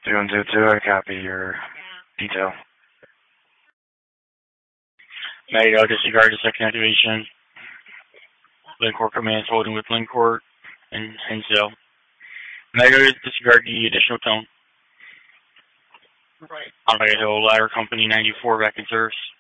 212, I copy your detail. Maggie, disregard the second activation. Lincourt commands holding with Lincourt and Hensel. Maggie, disregard the additional tone. Right. On Hill, Ladder Company 94 back in service.